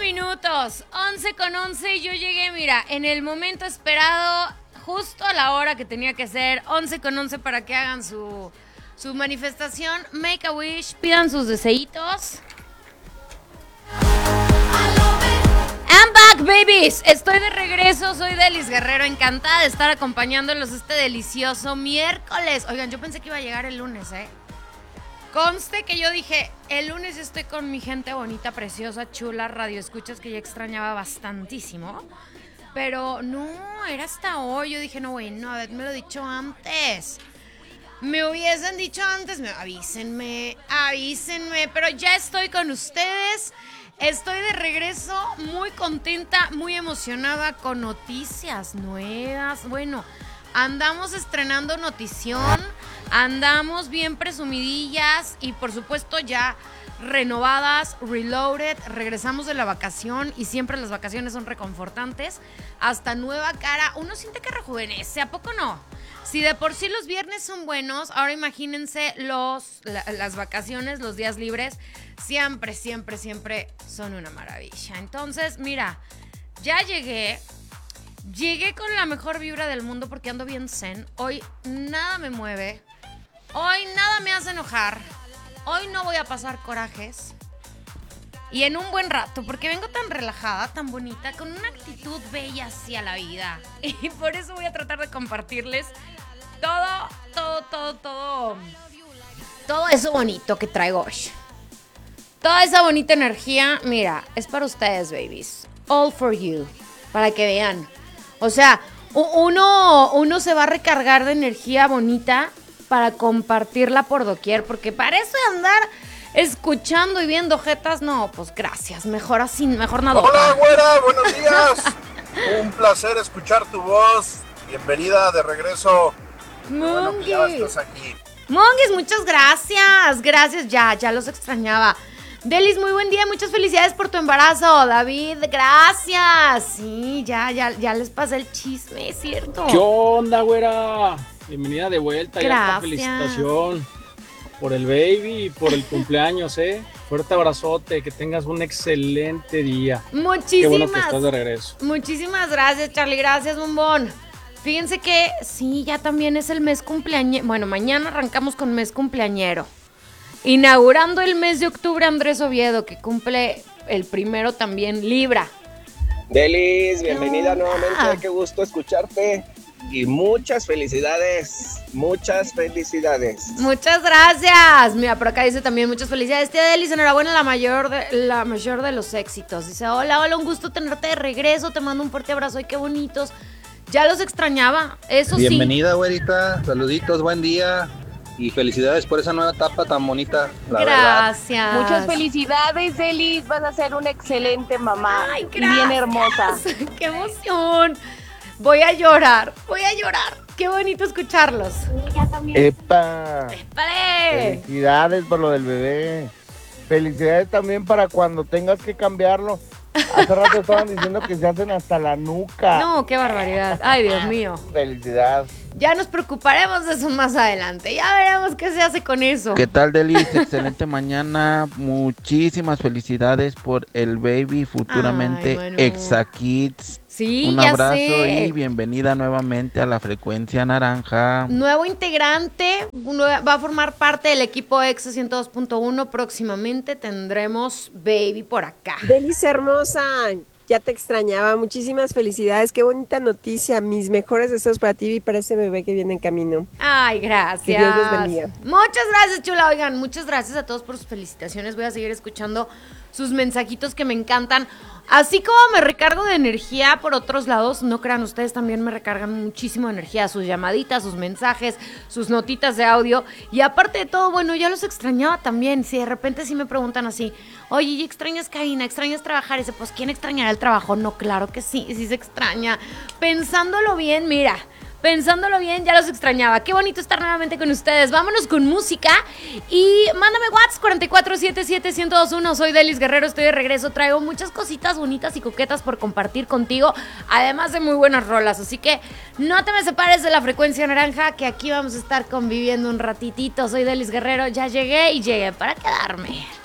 minutos, 11:11, yo llegué, mira, en el momento esperado, justo a la hora que tenía que ser, 11:11 para que hagan su manifestación. Make a wish, pidan sus deseitos. I'm back, babies. Estoy de regreso, soy Delis Guerrero, encantada de estar acompañándolos este delicioso miércoles. Oigan, yo pensé que iba a llegar el lunes, Conste que yo dije, el lunes estoy con mi gente bonita, preciosa, chula, radioescuchas que ya extrañaba bastantísimo. Pero no, era hasta hoy. Yo dije, no, bueno, haberme lo dicho antes. Me hubiesen dicho antes, avísenme, pero ya estoy con ustedes. Estoy de regreso, muy contenta, muy emocionada, con noticias nuevas. Bueno, andamos estrenando notición, andamos bien presumidillas y por supuesto ya renovadas, reloaded. Regresamos de la vacación y siempre las vacaciones son reconfortantes. Hasta nueva cara, uno siente que rejuvenece, ¿a poco no? Si de por sí los viernes son buenos, ahora imagínense las vacaciones, los días libres, siempre son una maravilla. Entonces, mira, ya llegué con la mejor vibra del mundo porque ando bien zen. Hoy nada me mueve, hoy nada me hace enojar, hoy no voy a pasar corajes. Y en un buen rato, porque vengo tan relajada, tan bonita, con una actitud bella hacia la vida. Y por eso voy a tratar de compartirles todo eso bonito que traigo hoy. Toda esa bonita energía, mira, es para ustedes, babies. All for you. Para que vean. O sea, uno se va a recargar de energía bonita para compartirla por doquier, porque para eso de andar escuchando y viendo jetas, no, pues gracias, mejor así, mejor nada. Hola, güera, buenos días. Un placer escuchar tu voz. Bienvenida de regreso. Bueno, que ya estás aquí. Monguis, muchas gracias, ya los extrañaba. Delis, muy buen día, muchas felicidades por tu embarazo. David, gracias. Sí, ya les pasé el chisme, es cierto. ¿Qué onda, güera? Bienvenida de vuelta. Gracias. Ya, felicitación por el baby y por el cumpleaños, Fuerte abrazote, que tengas un excelente día. Qué bueno que estás de regreso. Muchísimas gracias, Charlie, gracias, bombón. Fíjense que sí, ya también es el mes cumpleañero. Bueno, mañana arrancamos con mes cumpleañero. Inaugurando el mes de octubre, Andrés Oviedo, que cumple el primero también, Libra. Delis, bienvenida nuevamente, qué gusto escucharte. Y muchas felicidades. Muchas gracias. Mira, por acá dice también muchas felicidades, tía Delis, enhorabuena, la mayor de los éxitos. Dice, hola, un gusto tenerte de regreso, te mando un fuerte abrazo, y qué bonitos. Ya los extrañaba, eso sí. Bienvenida, güerita, saluditos, buen día. Y felicidades por esa nueva etapa tan bonita, la Gracias. verdad. Muchas felicidades, Delis. Vas a ser una excelente mamá. Ay, y bien hermosa. ¡Qué emoción! Voy a llorar. Qué bonito escucharlos. Ya también. ¡Epa! ¡Épale! Felicidades por lo del bebé. Felicidades también para cuando tengas que cambiarlo. Hace rato estaban diciendo que se hacen hasta la nuca. No, qué barbaridad. Ay, Dios mío. Felicidades. Ya nos preocuparemos de eso más adelante. Ya veremos qué se hace con eso. ¿Qué tal, Delis? Excelente mañana. Muchísimas felicidades por el baby, futuramente Exakids. Sí, un ya abrazo sé. Y bienvenida nuevamente a la frecuencia naranja. Nuevo integrante, va a formar parte del equipo EXA 102.1. Próximamente tendremos baby por acá. Delis hermosa, ya te extrañaba. Muchísimas felicidades, qué bonita noticia. Mis mejores deseos para ti y para ese bebé que viene en camino. Ay, gracias. Que Dios los bendiga. Muchas gracias, chula. Oigan, muchas gracias a todos por sus felicitaciones. Voy a seguir escuchando sus mensajitos que me encantan. Así como me recargo de energía por otros lados, no crean, ustedes también me recargan muchísimo de energía, sus llamaditas, sus mensajes, sus notitas de audio. Y aparte de todo, bueno, ya los extrañaba también. Si de repente sí me preguntan así, oye, ¿y extrañas cabina? ¿Extrañas trabajar? Y dice, pues, ¿quién extrañará el trabajo? No, claro que sí se extraña. Pensándolo bien, mira, ya los extrañaba. Qué bonito estar nuevamente con ustedes. Vámonos con música y mándame WhatsApp 4477-1021. Soy Delis Guerrero, estoy de regreso. Traigo muchas cositas bonitas y coquetas por compartir contigo, además de muy buenas rolas. Así que no te me separes de la frecuencia naranja, que aquí vamos a estar conviviendo un ratitito. Soy Delis Guerrero, ya llegué para quedarme.